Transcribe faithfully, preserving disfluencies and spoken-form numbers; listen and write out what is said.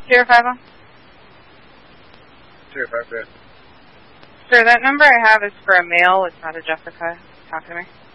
Zero five one. Zero five three. Sir, that number I have is for a male. It's not a Jessica. Talk to me.